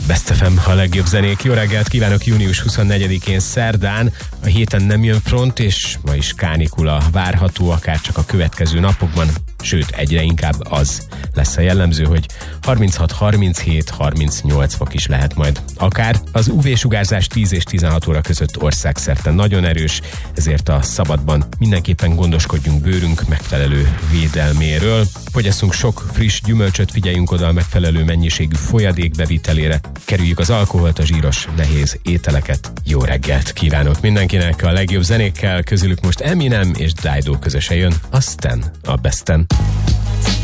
Best FM, a legjobb zenék. Jó reggelt kívánok június 24-én szerdán. A héten nem jön front, és ma is kánikula várható, akár csak a következő napokban, sőt egyre inkább az lesz a jellemző, hogy 36-37-38 fok is lehet majd. Akár az UV-sugárzás 10 és 16 óra között országszerte nagyon erős, ezért a szabadban mindenképpen gondoskodjunk bőrünk megfelelő védelméről. Fogyasszunk sok friss gyümölcsöt, figyeljünk oda a megfelelő mennyiségű folyadék bevitelére, kerüljük az alkoholt, a zsíros, nehéz ételeket. Jó reggelt kívánok mindenkinek, a legjobb zenékkel, közülük most Eminem és Dido közösen jön, aztán a Besten.